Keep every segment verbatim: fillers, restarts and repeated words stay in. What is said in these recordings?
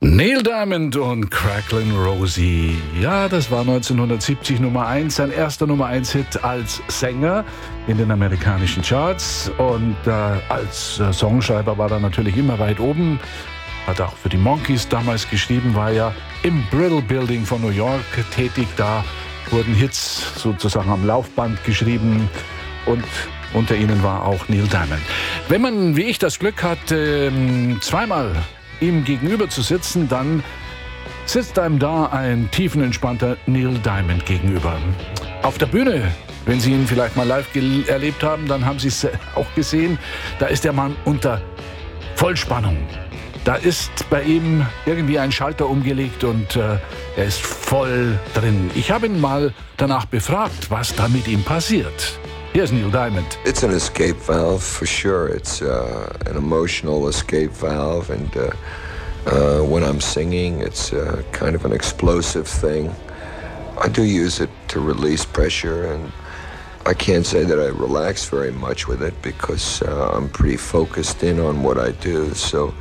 Neil Diamond und Cracklin' Rosie. Ja, das war neunzehnhundertsiebzig Nummer eins, sein erster Nummer eins Hit als Sänger in den amerikanischen Charts. Und äh, als äh, Songschreiber war er natürlich immer weit oben. Hat auch für die Monkees damals geschrieben, war ja im Brill Building von New York tätig. Da wurden Hits sozusagen am Laufband geschrieben und unter ihnen war auch Neil Diamond. Wenn man, wie ich, das Glück hat, äh, zweimal ihm gegenüber zu sitzen, dann sitzt einem da ein tiefenentspannter Neil Diamond gegenüber. Auf der Bühne, wenn Sie ihn vielleicht mal live ge- erlebt haben, dann haben Sie es auch gesehen, da ist der Mann unter Vollspannung. Da ist bei ihm irgendwie ein Schalter umgelegt und äh, er ist voll drin. Ich habe ihn mal danach befragt, was da mit ihm passiert. Hier ist Neil Diamond. It's an escape valve for sure. It's uh, an emotional escape valve, and uh, uh, when I'm singing, it's uh, kind of an explosive thing. I do use it to release pressure, and I can't say that I relax very much with it because uh, I'm pretty focused in on what I do. So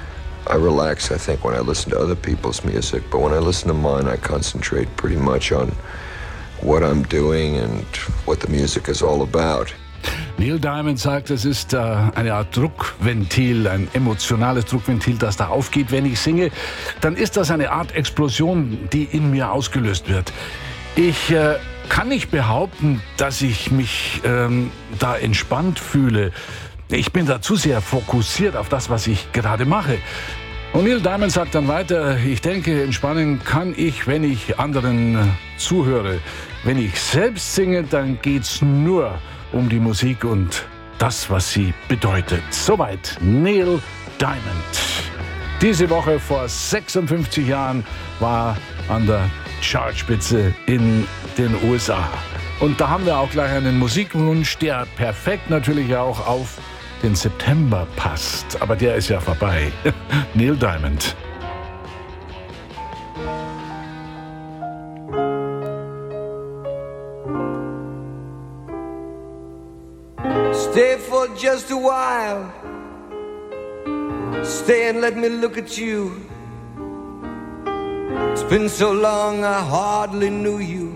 I relax, I think, when I listen to other people's music, but when I listen to mine, I concentrate pretty much on what I'm doing and what the music is all about. Neil Diamond sagt, es ist äh, eine Art Druckventil, ein emotionales Druckventil, das da aufgeht. Wenn ich singe, dann ist das eine Art Explosion, die in mir ausgelöst wird. Ich äh, kann nicht behaupten, dass ich mich ähm, da entspannt fühle. Ich bin da zu sehr fokussiert auf das, was ich gerade mache. Und Neil Diamond sagt dann weiter, ich denke, entspannen kann ich, wenn ich anderen äh, zuhöre. Wenn ich selbst singe, dann geht's nur um die Musik und das, was sie bedeutet. Soweit Neil Diamond. Diese Woche vor sechsundfünfzig Jahren war an der Chartspitze in den U S A. Und da haben wir auch gleich einen Musikwunsch, der perfekt natürlich auch auf den September passt. Aber der ist ja vorbei. Neil Diamond. Stay for just a while. Stay and let me look at you. It's been so long I hardly knew you.